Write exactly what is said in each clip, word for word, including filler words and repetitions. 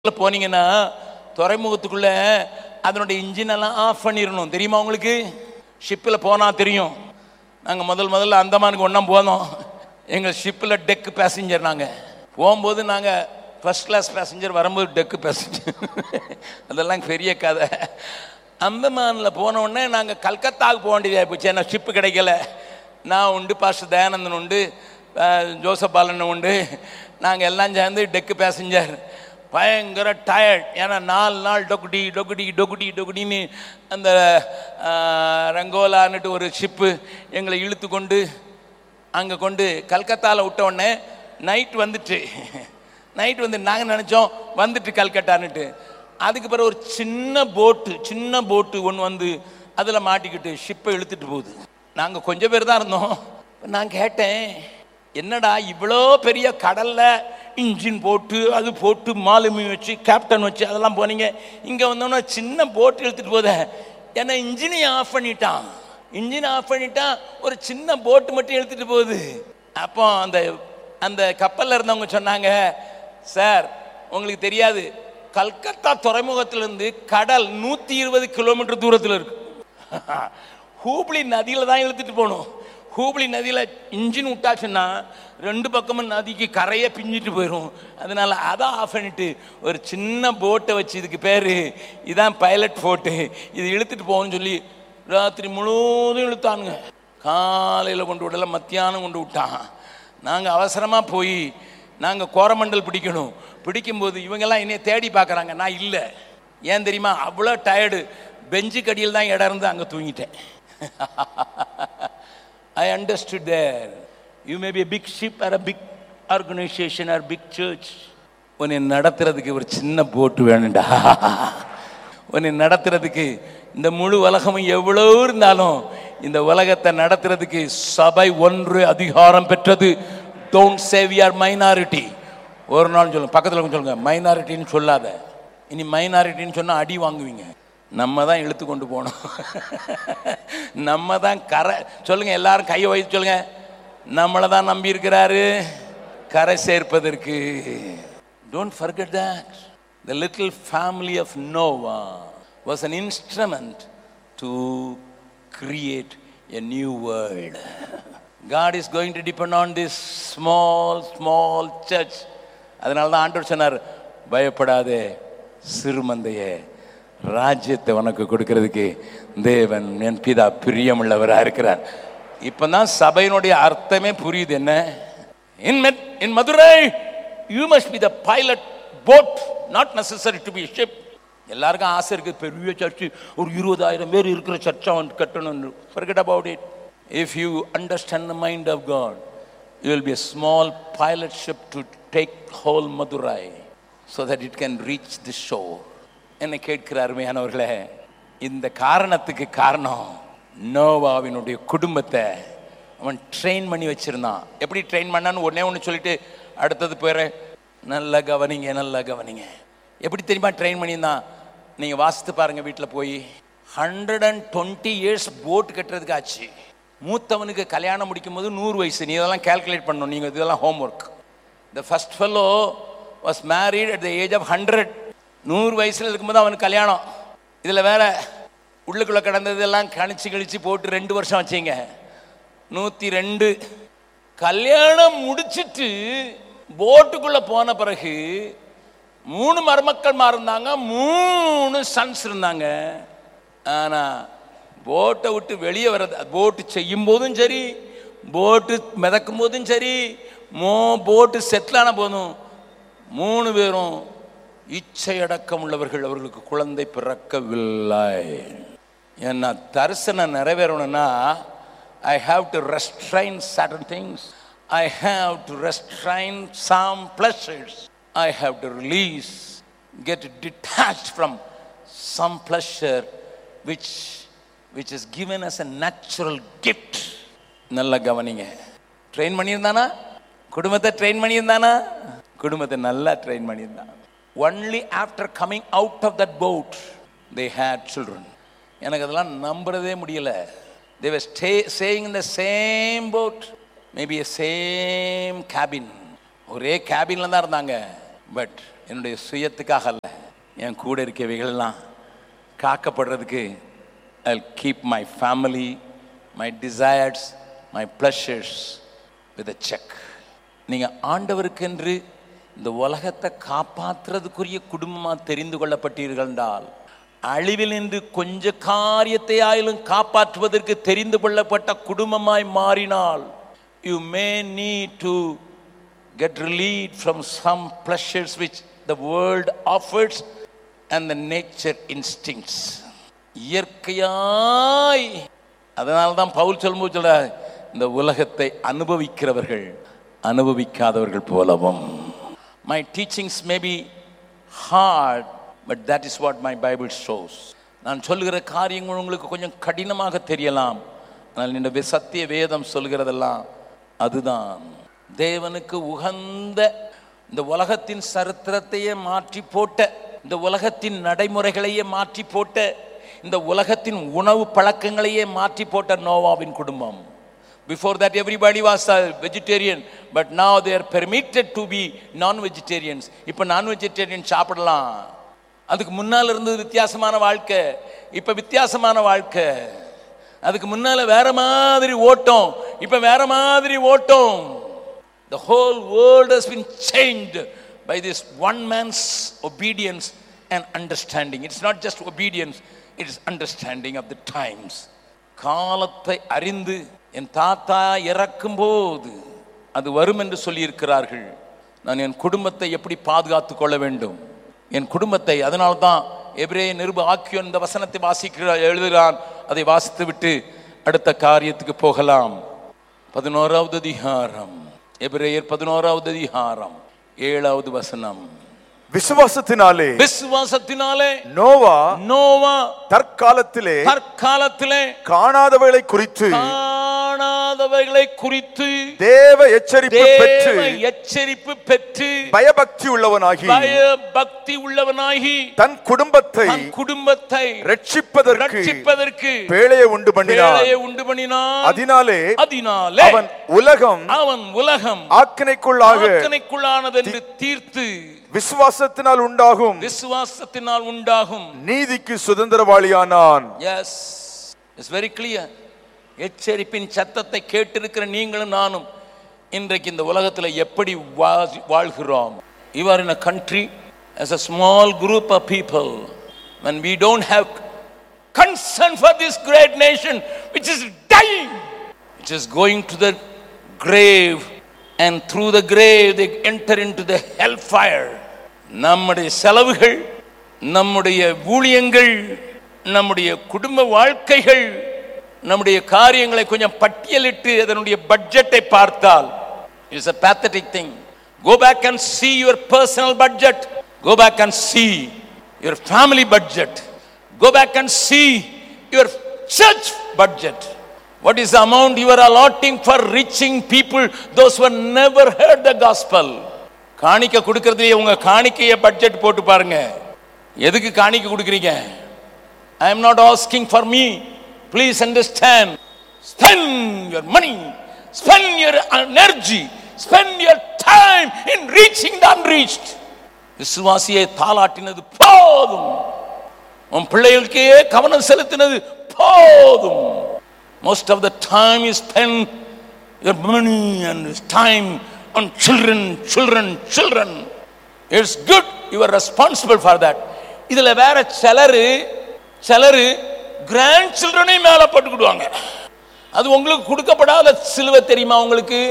போனீங்கன்னா துறைமுகத்துக்குள்ள அதனுடைய இன்ஜின் எல்லாம் ஆஃப் பண்ணிடணும். தெரியுமா உங்களுக்கு? ஷிப்பில் போனால் தெரியும். நாங்கள் முதல் முதல்ல அந்தமானுக்கு ஒன்றா போனோம். எங்கள் ஷிப்பில் டெக்கு பேசஞ்சர். நாங்கள் போகும்போது நாங்கள் ஃபஸ்ட் கிளாஸ் பேசஞ்சர், வரும்போது டெக்கு பேசஞ்சர். அதெல்லாம் பெரிய கதை. அந்தமானில் போனோடனே நாங்கள் கல்கத்தாவுக்கு போக வேண்டியதாக போச்சு. ஏன்னா ஷிப்பு கிடைக்கல. நான் உண்டு, பாஸ்டர் தயானந்தன் உண்டு, ஜோசப் பாலன் உண்டு, நாங்கள் எல்லாம் சேர்ந்து டெக்கு பேசஞ்சர். பயங்கர டயர்ட். ஏன்னா நாலு நாள் டொக்குடி டொக்குடி டொக்குடி டொக்குடின்னு அந்த ரங்கோலான்னுட்டு ஒரு ஷிப்பு எங்களை இழுத்து கொண்டு அங்கே கொண்டு கல்கத்தாவில் விட்ட உடனே நைட் வந்துட்டு நைட் வந்து நாங்கள் நினச்சோம் வந்துட்டு கல்கட்டான்னுட்டு. அதுக்கு பிறகு ஒரு சின்ன போட்டு சின்ன போட்டு ஒன்று வந்து அதில் மாட்டிக்கிட்டு ஷிப்பை இழுத்துட்டு போகுது. நாங்கள் கொஞ்சம் பேர் தான் இருந்தோம். நான் கேட்டேன், என்னடா இவ்வளோ பெரிய கடலில் இன்ஜின் போட்டு அது போட்டு மாலுமி வச்சு கேப்டன் வச்சு அதெல்லாம் போனீங்க, இங்கே வந்தோன்னா சின்ன போட்டு இழுத்துட்டு போத. ஏன்னா இன்ஜினையும் ஆஃப் பண்ணிட்டான். இன்ஜினை ஆஃப் பண்ணிட்டான், ஒரு சின்ன போட்டு மட்டும் இழுத்துட்டு போகுது. அப்போ அந்த அந்த கப்பலில் இருந்தவங்க சொன்னாங்க, சார் உங்களுக்கு தெரியாது, கல்கத்தா துறைமுகத்திலேருந்து கடல் நூற்றி இருபது கிலோமீட்டர் தூரத்தில் இருக்கு. ஹூப்ளி நதியில் தான் இழுத்துட்டு போகணும். ஹூப்ளி நதியில் இன்ஜின் விட்டாச்சுன்னா ரெண்டு பக்கமும் நதிக்கு கரையை பிஞ்சிட்டு போயிடும். அதனால் அதை ஆஃப் பண்ணிட்டு ஒரு சின்ன போட்டை வச்சு, இதுக்கு பேர் இதான் பைலட் போட்டு, இது இழுத்துட்டு போகணும்னு சொல்லி ராத்திரி முழுவதும் இழுத்தானுங்க. காலையில் கொண்டு விடல, மத்தியானம் கொண்டு விட்டான். நாங்கள் அவசரமாக போய் நாங்கள் கோரமண்டல் பிடிக்கணும். பிடிக்கும்போது இவங்கெல்லாம் என்னைய தேடி பார்க்குறாங்க. நான் இல்லை. ஏன் தெரியுமா? அவ்வளோ டயர்டு. பெஞ்சு கடியில் தான் இடம் இருந்து அங்கே தூங்கிட்டேன். I understood there. You may be a big ship or a big organization or big church. உன்னை நடத்துறதுக்கு ஒரு சின்ன போட்டு வேணும்டா. உன்னை நடத்துறதுக்கு இந்த முழு உலகமும் எவ்வளோ இருந்தாலும் இந்த உலகத்தை நடத்துறதுக்கு சபை ஒன்று அதிகாரம் பெற்றது. Don't save your minority. ஒரு நாள் சொல்லுங்க, பக்கத்தில் சொல்லுங்க, மைனாரிட்டின்னு சொல்லாத. இனி மைனாரிட்டின்னு சொன்னால் அடி வாங்குவீங்க. நம்ம தான் இழுத்து கொண்டு போகணும். நம்ம தான் கரை. சொல்லுங்க, எல்லாரும் கையை வைத்து சொல்லுங்க, நம்மளை தான் நம்பி இருக்கிறாரு கரை சேர்ப்பதற்கு. Don't forget that. The little family of Noah was an instrument to create a new world. God is going to depend on this small small church. அதனால தான் ஆண்டவர் சொன்னார், பயப்படாதே சிறுமந்தையே, ராஜ்யத்தை உனக்கு கொடுக்கறதுக்கு தேவன் என் பிதா பிரியமுள்ளவராக இருக்கிறார். இப்பதான் சபையினுடைய அர்த்தமே புரியுது. என்ன? in in Madurai you must be the pilot boat, not necessary to be a ship. எல்லாருக்கும் ஆசை இருக்கு, பெரிய சர்ச்சு, ஒரு இருபதாயிரம் பேர் இருக்கிற சர்ச்சை வந்து கட்டணும். forget about it. If you understand the mind of God, you will be a small pilot ship to take whole Madurai so that it can reach the shore. என்னை கேட்கிறார் அருமையானவர்களே, இந்த காரணத்துக்கு காரணம் நோவாவினுடைய குடும்பத்தை அவன் ட்ரெயின் பண்ணி வச்சிருந்தான். எப்படி ட்ரெயின் பண்ணான்னு ஒன்னே ஒன்று சொல்லிட்டு அடுத்தது போயிடுறேன். நல்லா கவனிங்க, நல்லா கவனிங்க. எப்படி தெரியுமா ட்ரெயின் பண்ணியிருந்தான்? நீங்கள் வாசித்து பாருங்கள் வீட்டில் போய். Hundred and twenty years boat கட்டுறதுக்கு ஆச்சு. மூத்தவனுக்கு கல்யாணம் முடிக்கும் போது நூறு வயசு. நீ இதெல்லாம் கேல்குலேட் பண்ணணும். நீங்கள் இதெல்லாம் home work. The first fellow was married at the age of hundred. நூறு வயசில் இருக்கும்போது அவனுக்கு கல்யாணம். இதில் வேற உள்ளுக்குள்ளே கிடந்ததெல்லாம் கணிச்சு கழிச்சு போட்டு ரெண்டு வருஷம் வச்சிங்க. நூற்றி ரெண்டு. கல்யாணம் முடிச்சுட்டு போட்டுக்குள்ளே போன பிறகு மூணு மருமக்கள் இருந்தாங்க, மூணு சன்ஸ் இருந்தாங்க. ஆனால் போட்டை விட்டு வெளியே வர்றது, போட்டு செய்யும் போதும் சரி, போட்டு மிதக்கும் போதும் சரி, மோ போட்டு செட்டிலான போதும் மூணு பேரும் இச்சை அடக்கம் உள்ளவர்கள். அவர்களுக்கு குழந்தை பிறக்கவில்லை. ஏன்னா தரிசனம் நிறைவேறணும்னா I have to restrain certain things. I have to restrain some pleasures. I have to release, get detached from some pleasure which which is given as a natural gift. நல்ல கவனிங்க. ட்ரெயின் பண்ணியிருந்தானா? குடும்பத்தை ட்ரெயின் பண்ணியிருந்தானா? குடும்பத்தை நல்லா train பண்ணியிருந்தான். Only after coming out of that boat they had children. எனக்கு அதெல்லாம் நம்புறதே முடியல. They were stay, staying in the same boat, maybe a same cabin. ஒரே கேபின்ல தான் இருந்தாங்க. பட் என்னுடைய சுயத்துக்காக அல்ல, என் கூட இருக்கவைகள்லாம் காக்கப்படுறதுக்கு. I'll keep my family, my desires, my pleasures with a check. நீங்க ஆண்டவருக்கென்று இந்த உலகத்தை காப்பாற்றுறதுக்குரிய குடும்பமா தெரிந்து கொள்ளப்பட்டீர்கள் என்றால், அழிவில் நின்று கொஞ்ச காரியத்தை ஆயிலும் காப்பாற்றுவதற்கு தெரிந்து கொள்ளப்பட்ட குடும்பமாய் மாறினால், you may need to get relieved from some pleasures which the world offers and the nature instincts. இயற்கையாய், அதனால தான் பவுல் சொல்லும்போது சொல்ற, இந்த உலகத்தை அனுபவிக்கிறவர்கள் அனுபவிக்காதவர்கள் போலவும். My teachings may be hard, but that is what my Bible shows. நான் சொல்லுகிற காரியங்கள் உங்களுக்கு கொஞ்சம் கடினமாக தெரியலாம், ஆனால் இந்த சத்திய வேதம் சொல்கிறதெல்லாம் அதுதான். தேவனுக்கு உகந்த இந்த உலகத்தின் சரித்திரத்தையே மாற்றி போட்ட, இந்த உலகத்தின் நடைமுறைகளையே மாற்றி போட்ட, இந்த உலகத்தின் உணவு பழக்கங்களையே மாற்றி போட்ட நோவாவின் குடும்பம். Before that everybody was a vegetarian, but now they are permitted to be non-vegetarians. இப்போ non-vegetarian சாப்பிடலாம். அதுக்கு முன்னால் இருந்தது வித்தியாசமான வாழ்க்கை, இப்போ வித்தியாசமான வாழ்க்கை. அதுக்கு முன்னால வேற மாதிரி ஓட்டம், இப்போ வேற மாதிரி ஓட்டம். The whole world has been changed by this one man's obedience and understanding. It's not just obedience, it is understanding of the times. காலத்தை அறிந்து, என் தாத்தா இறக்கும் போது அது வரும் என்று சொல்லி இருக்கிறார்கள். நான் என் குடும்பத்தை எப்படி பாதுகாத்து கொள்ள வேண்டும், என் குடும்பத்தை. அதனால்தான் எபிரேய நிருப ஆக்கியோன் இந்த வசனத்தை வாசிக்கிறார், எழுதுகிறான். அதை வாசித்து விட்டு அடுத்த காரியத்துக்கு போகலாம். பதினோராவது அதிகாரம், எபிரேயர் பதினோராவது அதிகாரம் ஏழாவது வசனம். விசுவாசத்தினாலே விசுவாசத்தினாலே நோவா நோவா தற்காலத்திலே தற்காலத்திலே காணாதவைகளை குறித்து காணாதவைகளை குறித்து தேவ எச்சரிப்பு பெற்று எச்சரிப்பு பெற்று பயபக்தி உள்ளவனாகி பயபக்தி உள்ளவனாகி தன் குடும்பத்தை தன் குடும்பத்தை ரட்சிப்பதற்கு ரட்சிப்பதற்கு பேழையை உண்டு பண்ணினான். பேழையை உண்டு பண்ணினான். அதனாலே அதனாலே அவன் உலகம் அவன் உலகம் ஆக்கினைக்குள்ளாக ஆக்கினைக்குள்ளானது என்று தீர்த்து விசுவாசத்தினால் உண்டாகும் விசுவாசத்தினால் உண்டாகும் நீதிக்கு சுதந்திரவாளியானான். S, it's very clear. எச்சரிப்பின் சத்தத்தை கேட்டிருக்கிற நீங்களும் நானும் இன்றைக்கு இந்த உலகத்தில் எப்படி வாழ்கிறோம்? You are in a country as a small group of people, when we don't have concern for this great nation which is dying, which is going to the grave, and through the grave they enter into the hellfire. நம்முடைய செலவுகள், நம்முடைய ஊழியங்கள், நம்முடைய குடும்ப வாழ்க்கைகள், நம்முடைய காரியங்களை கொஞ்சம் பட்டியலிட்டு அதனுடைய பட்ஜெட்டை பார்த்தால், it's a pathetic thing. Go back and see your personal budget. Go back and see your family budget. Go back and see your church budget. What is the amount you are allotting for reaching people, those who have never heard the gospel? காணிக்கை கொடுக்கறதுலயே உங்க காணிக்கைய budget போட்டு பாருங்க. எதுக்கு காணிக்கை கொடுக்குறீங்க? I am not asking for me. Please understand. Spend your money, spend your energy, spend your time in reaching the unreached. விசுவாசியை தாளாட்டினது போதும், உன் பிள்ளைகளுக்கே கவனம் செலுத்தினது போதும். Most of the time you spend your money and time on children, children, children. It's good, you are responsible for that. இதுல வேற சிலரு சிலரு grand சில்ட்ரனை மேல போட்டுக்கிடுவாங்க. அது உங்களுக்கு கொடுக்கப்படாத சிலுவை தெரியுமா உங்களுக்கு?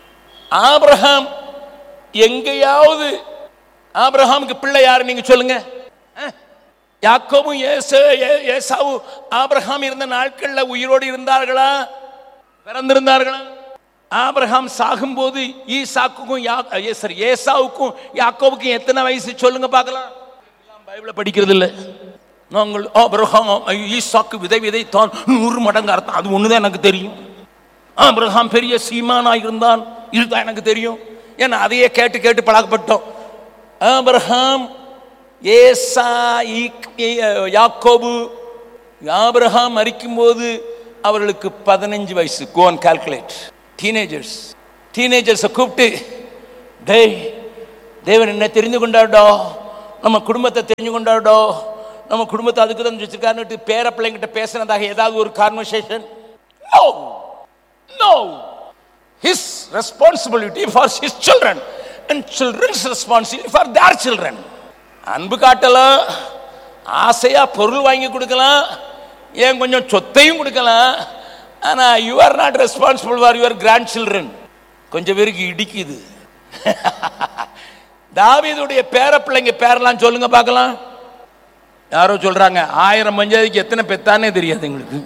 ஆபிரகாம் எங்கேயாவது, ஆபிரகாமுக்கு பிள்ளை யாரு நீங்க சொல்லுங்க? யாக்கோபும் ஏசாவும் ஆபிரகாம் இருந்த நாட்கள்ல உயிரோடு இருந்தார்களா? பிறந்திருந்தார்களா? ஆபிரகாம் சாகும்போது ஈசாக்குக்கும் ஏசாவுக்கும் யாக்கோபுக்கும் எத்தனை வயசு சொல்லுங்க பார்க்கலாம். பைபிளை படிக்கிறது இல்லை. நாங்கள் ஆபிரகாம் ஈசாக்கு விதை விதைத்தான் நூறு மடங்கு அர்த்தம், அது ஒண்ணுதான் எனக்கு தெரியும். ஆபிரகாம் பெரிய சீமானா இருந்தான், இதுதான் எனக்கு தெரியும். ஏன்னா அதையே கேட்டு கேட்டு பழக்கப்பட்டோம். ஆபிரகாம், ஏசா, யாக்கோபு, ஆபிரகாம் மரிக்கும் போது அவர்களுக்கு பதினஞ்சு வயசு. Go and calculate. Teenagers, teenagers கூப்பிட்டு, டேய் தேவன் என்ன தெரிந்து கொண்டாடோ, நம்ம குடும்பத்தை தெரிஞ்சு கொண்டாடோ, நம்ம குடும்பத்தை அதுக்கு தான் வச்சிருக்காருன்னு பேர பிள்ளைங்கிட்ட பேசினதாக ஏதாவது ஒரு conversation? No no. His responsibility for his children and children's responsibility for their children. அன்பு காட்டலாம், ஆசையா பொருள் வாங்கி கொடுக்கலாம், ஏன் கொஞ்சம் சொத்தையும் கொடுக்கலாம். ஆனா you are not responsible for your grandchildren. கொஞ்சம் பேருக்கு இடிக்குது. தாவீதுடைய பேர பிள்ளைங்க பேரெல்லாம் சொல்லுங்க பார்க்கலாம். யாரோ சொல்றாங்க ஆயிரம் பஞ்சாதிக்கு எத்தனை பெத்தானே தெரியாது எங்களுக்கு.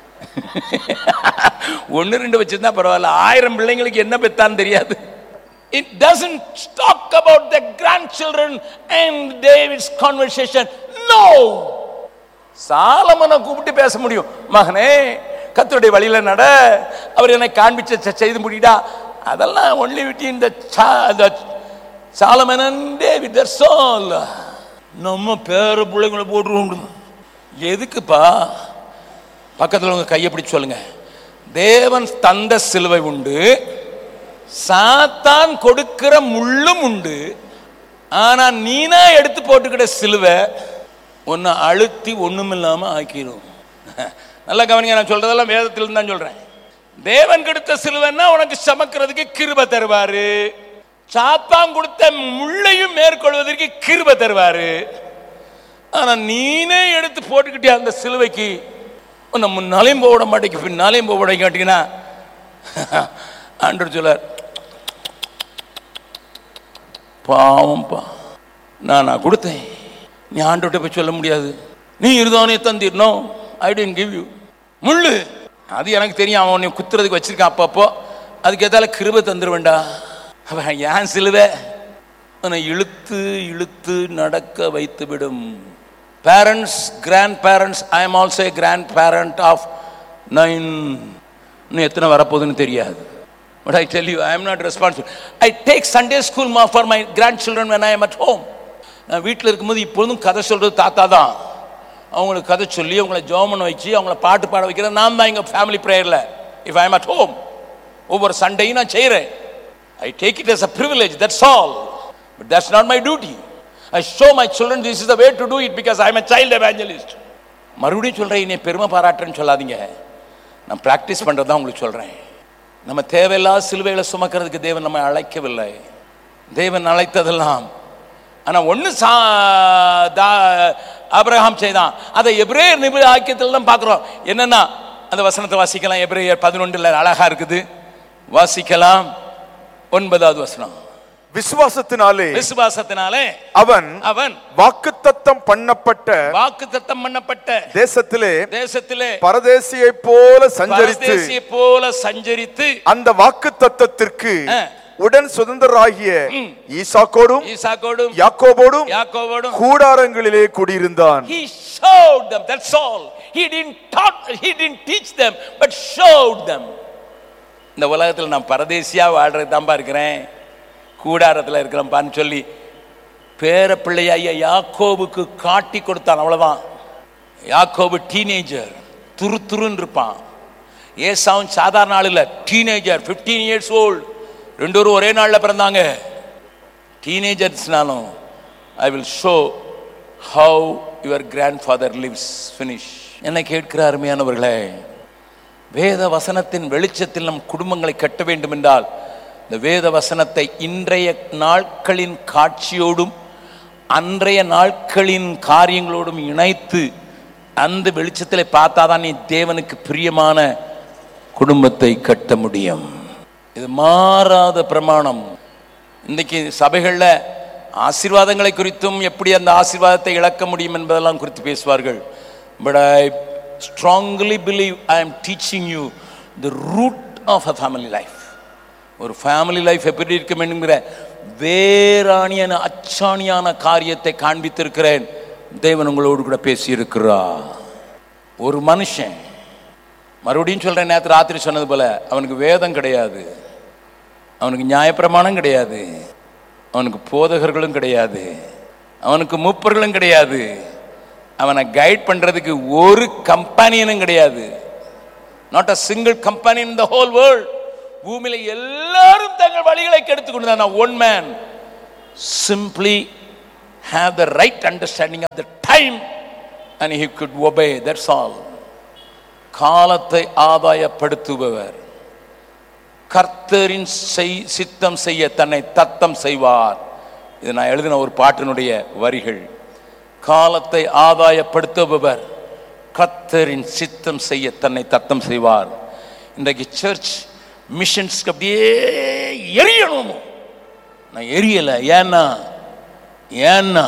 ஒன்னு ரெண்டு வச்சிருந்தா பரவாயில்ல, ஆயிரம் பிள்ளைங்களுக்கு என்ன பெத்தான்னு தெரியாது. It doesn't talk about the grandchildren and David's conversation. No. சாலமோனை கூப்பிட்டு பேச முடியும். மகனே கர்த்தருடைய வழியில நட, அவர் என்னை காண்பிச்ச செய்து முடிடா. அதெல்லாம் only between the Solomon and David. That's all. நம்ம பேர பிள்ளைங்களை போட்டுருவோம். எதுக்குப்பா? பக்கத்தில் உங்க கையை பிடிச்சு சொல்லுங்க, தேவன் தந்த சிலுவை உண்டு, சாத்தான் கொடுக்கிற முள்ளும் உண்டு. ஆனா நீனா எடுத்து போட்டுக்கிட்ட சிலுவை ஒன்னு அழுத்தி ஒண்ணுமில்லாம ஆக்கிடும். நல்லா கவனிங்க, நான் சொல்றதெல்லாம் வேதத்திலிருந்து தான் சொல்றேன். தேவன் கொடுத்த சிலுவைன்னா உனக்கு சமக்கிறதுக்கு கிருபை தருவாரு, சாத்தான் கொடுத்த முள்ளையும் மேற்கொள்வதற்கு கிருபை தருவாரு. ஆனா நீனே எடுத்து போட்டுக்கிட்டே அந்த சிலுவைக்கு உன்னை முன்னாலையும் போட மாட்டேங்க பின்னாலையும் போட மாட்டீங்கன்னா ஆண்டவர் சொல்லார், பாவம்பா நான் நான் கொடுத்தேன், நீ ஆண்டவர்கிட்ட போய் சொல்ல முடியாது, நீ இருதானே தந்திரணும், ஐ டென்ட் கிவ் யூ. முள்ளு அது எனக்கு தெரியும், அவன் உன்னை குத்துறதுக்கு வச்சிருக்கான், அப்பப்போ அதுக்கு எதால கிருபை தந்துருவேண்டா. அவன் ஏன் சிலுவை உன்னை இழுத்து இழுத்து நடக்க வைத்து விடும். Parents, grand parents, I am also A grand parent of nine. இன்னும் எத்தனை வரப்போகுதுன்னு தெரியாது. But I tell you, I am not responsible. I take Sunday school for my grandchildren when I am at home. நான் வீட்டில் இருக்கும்போது இப்பொழுதும் கதை சொல்றது தாத்தா தான். அவங்களுக்கு கதை சொல்லி அவங்கள ஜோமன் வச்சு அவங்கள பாட்டு பாட வைக்கிறேன் நான் தான் எங்கள் family ப்ரேயரில். If I am at home ஒவ்வொரு சண்டையும் நான் செய்கிறேன். I take it as a privilege, that's all. But that's not my duty. I show my children this is the way to do it because I am a child evangelist. மறுபடியும் சொல்கிறேன், என்னை பெருமை பாராட்டுறேன்னு சொல்லாதீங்க, நான் ப்ராக்டிஸ் பண்ணுறது தான் உங்களுக்கு சொல்கிறேன். நம்ம தேவையில்லாத சிலுவைகளை சுமக்கிறதுக்கு தேவன் நம்ம அழைக்கவில்லை. தேவன் அழைத்ததெல்லாம் ஆனா ஒண்ணு ஆபிரகாம் செய்தான். அதை எபிரேயர் நிபுண ஆக்கியத்தில் தான் பார்க்கிறோம். என்னன்னா அந்த வசனத்தை வாசிக்கலாம். எபிரேயர் பதினொன்றுல அழகா இருக்குது, வாசிக்கலாம். ஒன்பதாவது வசனம். விசுவாசத்தினாலே விசுவாசத்தினாலே அவன் அவன் வாக்குத்தத்தம் பண்ணப்பட்ட வாக்குத்தத்தம் பண்ணப்பட்ட தேசத்திலே தேசத்திலே பரதேசியை போல சஞ்சரித்து பரதேசியை போல சஞ்சரித்து அந்த வாக்குத்தத்தத்திற்கு உடன் சுதந்திரராகிய ஈசாக்கோடும் ஈசாக்கோடும் யாக்கோபோடும் யாக்கோபோடும் கூடாரங்களிலே குடியிருந்தான். He showed them, that's all. He didn't taught, he didn't teach them, but showed them. இந்த உலகத்தில் நான் பரதேசியா வாழ்றது தான் பார்க்கிறேன், கூடாரத்தில் இருக்கிறப்பான்னு சொல்லி பேர பிள்ளையாய யாக்கோபுக்கு காட்டி கொடுத்தான். அவ்வளவுதான். யாக்கோபு டீனேஜர், துரு துருன்னு இருப்பான். ஏசாவும் சாதாரண ஆள் இல்லை, டீனேஜர், பிப்டீன் இயர்ஸ் ஓல்டு. ரெண்டு பேரும் ஒரே நாளில் பிறந்தாங்க. டீனேஜர்ஸ்னாலும் I will show how your grand father lives. Finish. என்னை கேட்கிற அருமையானவர்களே, வேத வசனத்தின் வெளிச்சத்தில் நம் குடும்பங்களை கட்ட வேண்டும் என்றால் இந்த வேத வசனத்தை இன்றைய நாட்களின் காட்சியோடும் அன்றைய நாட்களின் காரியங்களோடும் இணைத்து அந்த வெளிச்சத்தில் பார்த்தாதான் நீ தேவனுக்கு பிரியமான குடும்பத்தை கட்ட முடியும். இது மாறாத பிரமாணம். இன்னைக்கு சபைகளில் ஆசீர்வாதங்களை குறித்தும் எப்படி அந்த ஆசீர்வாதத்தை இழக்க முடியும் என்பதெல்லாம் குறித்து பேசுவார்கள். But I strongly believe I am teaching you the root of a family life. ஒரு ஃபேமிலி லைஃப் எப்படி இருக்க வேண்டுங்கிற வேறாணியான அச்சாணியான காரியத்தை காண்பித்திருக்கிறேன். தேவன் உங்களோடு கூட பேசி இருக்கிறார். ஒரு மனுஷன், மறுபடியும் சொல்றேன், நேற்று ராத்திரி சொன்னது போல, அவனுக்கு வேதம் கிடையாது, அவனுக்கு நியாயப்பிரமாணம் கிடையாது, அவனுக்கு போதகர்களும் கிடையாது, அவனுக்கு மூப்பர்களும் கிடையாது, அவனை கைட் பண்றதுக்கு ஒரு கம்பெனியனும் கிடையாது. Not a single company in the whole world. பூமியில எல்லாரும் தங்கள் வழிகளை கெடுத்துக் கொண்டு one man simply have the right understanding of the time and he could obey. That's all. காலத்தை ஆதாயப்படுத்துபவர் கர்த்தரின் சித்தம் செய்ய தன்னை தத்தம் செய்வார். இது நான் எழுதின ஒரு பாட்டினுடைய வரிகள். காலத்தை ஆதாயப்படுத்துபவர் கர்த்தரின் சித்தம் செய்ய தன்னை தத்தம் செய்வார். இன்றைக்கு சர்ச் மிஷன்ஸ்க்கு அப்படியே எரியணும். நான் எரியலை. ஏன்னா ஏன்னா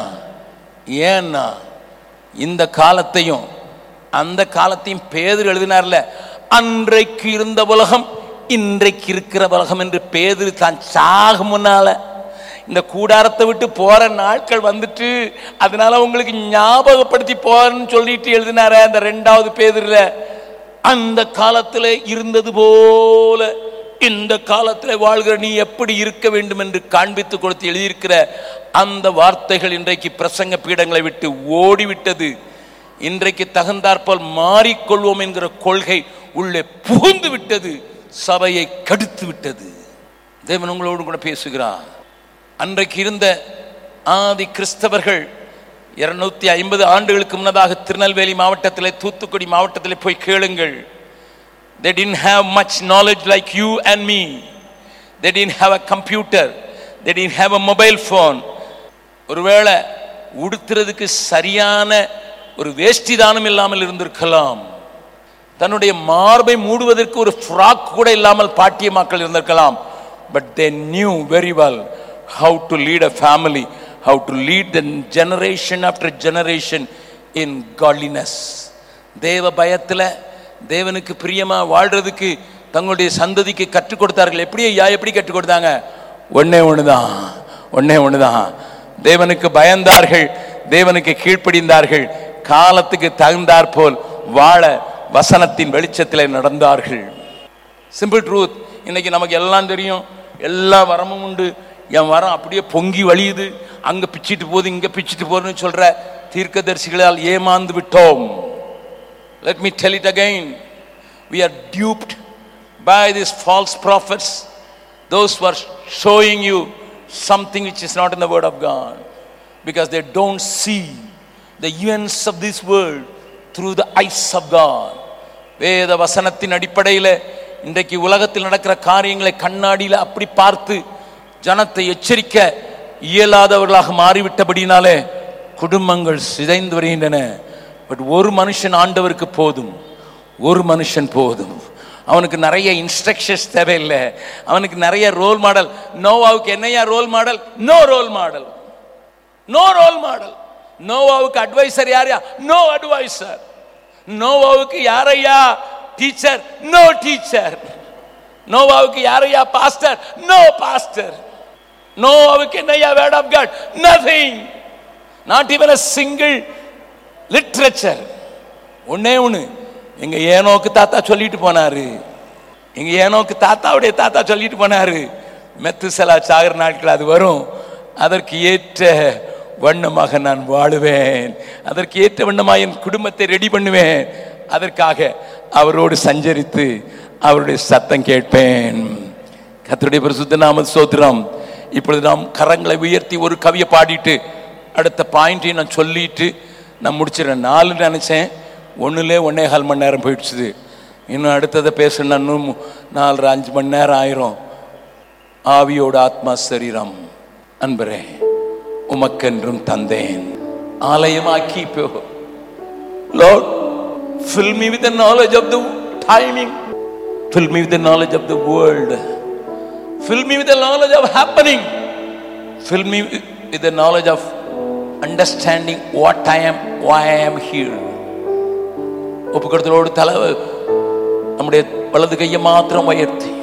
ஏன்னா இந்த காலத்தையும் அந்த காலத்தையும் பேதுரு எழுதினார்ல, அன்றைக்கு இருந்த உலகம் இன்றைக்கு இருக்கிற உலகம் என்று பேதுரு தான் சாக முன்னால இந்த கூடாரத்தை விட்டு போற நாட்கள் வந்துட்டு, அதனால உங்களுக்கு ஞாபகப்படுத்தி போறேன்னு சொல்லிட்டு எழுதினார அந்த ரெண்டாவது பேதுருல. அந்த காலத்துல இருந்தது போல இந்த காலத்துல வாழ்கிற நீ எப்படி இருக்க வேண்டும் என்று காண்பித்து கொடுத்து எழுதியிருக்கிற அந்த வார்த்தைகள் இன்றைக்கு பிரசங்க பீடங்களை விட்டு ஓடிவிட்டது. இன்றைக்கு தகுந்தாற்போல் மாறிக்கொள்வோம் என்கிற கொள்கை உள்ளே புகுந்து விட்டது, சபையை கடுத்து விட்டது. தேவன் உங்களோடு கூட பேசுகிறார். அன்றைக்கு இருந்த ஆதி கிறிஸ்தவர்கள் இருநூத்தி ஐம்பது ஆண்டுகளுக்கு முன்னதாக திருநெல்வேலி மாவட்டத்திலே தூத்துக்குடி மாவட்டத்திலே போய் கேளுங்கள். They didn't have much knowledge like you and me. They didn't have a computer. They didn't have a mobile phone. ஒருவேளை உடுத்துறதுக்கு சரியான ஒரு வேஷ்டி தானம் இல்லாமல் இருந்திருக்கலாம். தன்னுடைய மார்பை மூடுவதற்கு ஒரு ஃப்ராக் கூட இல்லாமல் பாட்டிய மக்கள் இருந்திருக்கலாம். But they knew very well how to lead a family, how to lead the generation after generation in godliness. தேவ பயத்துல தேவனுக்கு பிரியமா வாழ்றதுக்கு தங்களுடைய சந்ததிக்கு கற்றுக் கொடுத்தார்கள். எப்படி ஐயா எப்படி கற்றுக் கொடுத்தாங்க? ஒன்னே ஒண்ணுதான் ஒன்னே ஒண்ணுதான் தேவனுக்கு பயந்தார்கள், தேவனுக்கு கீழ்ப்படிந்தார்கள், காலத்துக்கு தகுந்தாற் போல் வாழ வசனத்தின் வெளிச்சத்தில் நடந்தார்கள். Simple truth. இன்னைக்கு நமக்கு எல்லாம் தெரியும், எல்லா வரமும் உண்டு, என் வரம் அப்படியே பொங்கி வழியுது, அங்க பிச்சிட்டு போகுது இங்க பிச்சிட்டு போறதுன்னு சொல்ற தீர்க்கதரிசிகளால் ஏமாந்து விட்டோம். Let me tell it again. We are duped by these false prophets, those who are showing you something which is not in the word of God, because they don't see the events of this world through the eyes of God. வேத வசனத்தின் அடிப்படையில் இன்றைக்கு உலகத்தில் நடக்கிற காரியங்களை கண்ணாடியில் அப்படி பார்த்து ஜனத்தை எச்சரிக்க இயலாதவர்களாக மாறிவிட்டபடினாலே குடும்பங்கள் சிதைந்து வருகின்றன. பட் ஒரு மனுஷன் ஆண்டவருக்கு போதும், ஒரு மனுஷன் போதும். அவனுக்கு நிறைய இன்ஸ்ட்ரக்ஷன்ஸ் தேவையில்லை, அவனுக்கு நிறைய ரோல் மாடல். நோவாவுக்கு என்னையா role model? No role model, no role model. நோவாவுக்கு advisor யாரையா? No advisor. நோவாவுக்கு யாரையா டீச்சர்? No teacher. நோவாவுக்கு யாரையா பாஸ்டர்? No pastor. நோவாவுக்கு என்னையா word of God? Nothing. Not even a single literature. ஒன்னே ஒண்ணு எங்க ஏனோக்கு தாத்தா சொல்லிட்டு போனாரு, எங்க ஏனோக்கு தாத்தாவுடைய தாத்தா சொல்லிட்டு போனாரு, மெத்துசலா சாகர நாட்கள் அது வரும், அதற்கு ஏற்ற வண்ணமாக நான் வாழுவேன், அதற்கு ஏற்ற வண்ணமாக என் குடும்பத்தை ரெடி பண்ணுவேன், அதற்காக அவரோடு சஞ்சரித்து அவருடைய சத்தம் கேட்பேன். கர்த்தருடைய பரிசுத்த நாம ஸ்தோத்திரம். இப்பொழுது நாம் கரங்களை உயர்த்தி ஒரு கவியை பாடிட்டு அடுத்த பாயிண்டையும் நான் சொல்லிட்டு நான் முடிச்சிடறேன். நாலு நினைச்சேன், ஒன்றுலே ஒன்னே கால் மணி நேரம் போயிடுச்சுது. இன்னும் அடுத்ததை பேசணும்னா இன்னும் நாலு அஞ்சு மணி நேரம் ஆயிரும். ஆவியோட ஆத்மா சரீரம் அன்பரே உமக்கென்றும் தந்தேன், ஆலயமாக்கி போ. Lord, fill me with the knowledge of the timing, fill me with the knowledge of the world, fill me with the knowledge of happening, fill me with the knowledge of understanding what I am, why I am here. ஒப்புக்கொடுத்தலோடு தலை நம்முடைய வலது கையை மாத்திரம் உயர்த்தி